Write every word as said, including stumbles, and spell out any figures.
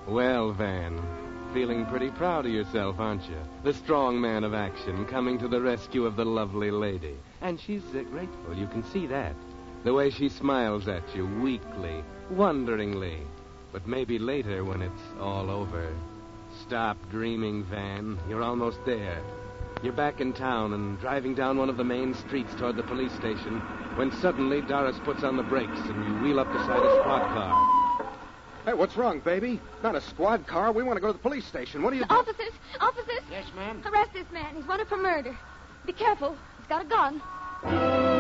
Well, Van, feeling pretty proud of yourself, aren't you? The strong man of action coming to the rescue of the lovely lady. And she's uh, grateful, you can see that. The way she smiles at you, weakly, wonderingly. But maybe later when it's all over. Stop dreaming, Van. You're almost there. You're back in town and driving down one of the main streets toward the police station when suddenly Doris puts on the brakes and you wheel up beside a squad car. Hey, what's wrong, baby? Not a squad car. We want to go to the police station. What are you doing? Officers! Officers! Yes, ma'am? Arrest this man. He's wanted for murder. Be careful. He's got a gun.